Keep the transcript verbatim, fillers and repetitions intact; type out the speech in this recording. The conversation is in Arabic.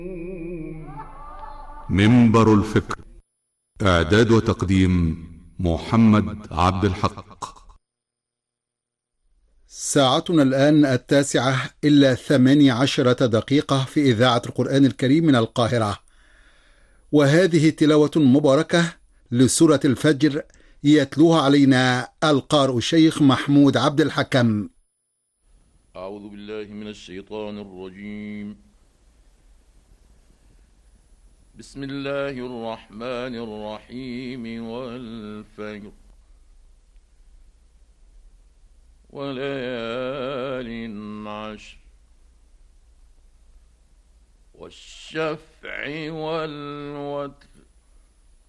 منبر الفكر، إعداد وتقديم محمد عبد الحق. ساعتنا الآن التاسعة إلا ثماني عشرة دقيقة في إذاعة القرآن الكريم من القاهرة، وهذه تلاوة مباركة لسورة الفجر يتلوها علينا القارئ الشيخ محمود عبد الحكم. أعوذ بالله من الشيطان الرجيم. بسم الله الرحمن الرحيم. والفجر وليال عشر والشفع والوتر